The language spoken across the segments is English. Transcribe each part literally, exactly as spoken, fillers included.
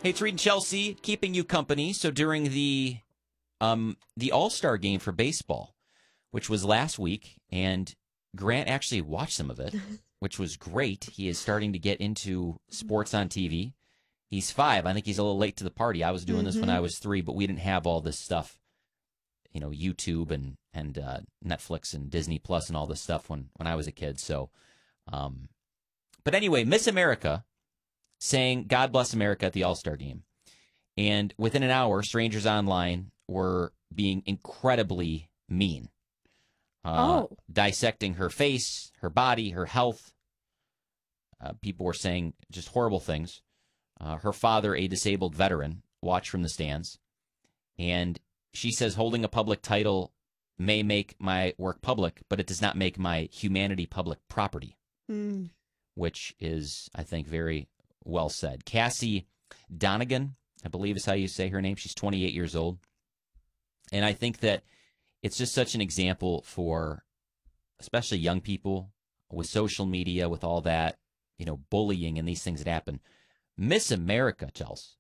Hey, it's Reed and Chelsea keeping you company. So during the um, the All-Star game for baseball, which was last week, and Grant actually watched some of it, which was great. He is starting to get into sports on T V. He's five. I think he's a little late to the party. I was doing mm-hmm. this when I was three, but we didn't have all this stuff, you know, YouTube and and uh, Netflix and Disney Plus and all this stuff when, when I was a kid. So, um, but anyway, Miss America saying God bless America at the All-Star game. And within an hour, strangers online were being incredibly mean. Uh, oh. Dissecting her face, her body, her health. Uh, people were saying just horrible things. Uh, her father, a disabled veteran, watched from the stands. And she says holding a public title may make my work public, but it does not make my humanity public property. Mm. Which is, I think, very well said. Cassie Donegan, I believe is how you say her name. She's twenty-eight years old. And I think that it's just such an example for especially young people with social media, with all that, you know, bullying and these things that happen. Miss America, Chelsea,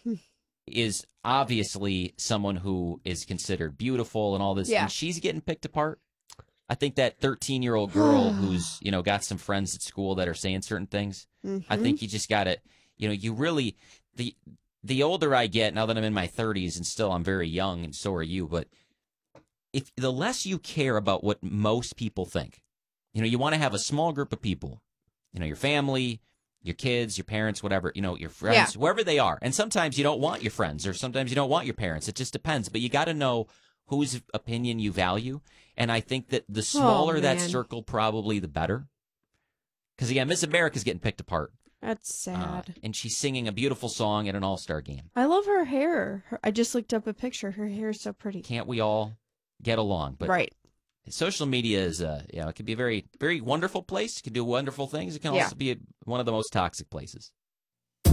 is obviously someone who is considered beautiful and all this. Yeah. And she's getting picked apart. I think that thirteen-year-old girl who's, you know, got some friends at school that are saying certain things, mm-hmm. I think you just got to, you know, you really, the the older I get, now that I'm in my thirties and still I'm very young and so are you, but if the less you care about what most people think, you know, you want to have a small group of people, you know, your family, your kids, your parents, whatever, you know, your friends, yeah. wherever they are. And sometimes you don't want your friends or sometimes you don't want your parents. It just depends. But you got to know whose opinion you value. And I think that the smaller oh, that circle, probably the better. Because, again, Miss America's getting picked apart. That's sad. Uh, and she's singing a beautiful song at an all-star game. I love her hair. Her, I just looked up a picture. Her hair is so pretty. Can't we all get along? But right. Social media is, uh, you know, it can be a very, very wonderful place. It can do wonderful things. It can yeah. also be a, one of the most toxic places.